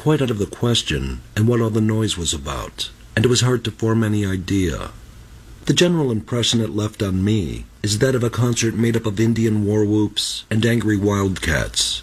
quite out of the question and what all the noise was about, and it was hard to form any idea. The general impression it left on me is that of a concert made up of Indian war whoops and angry wildcats.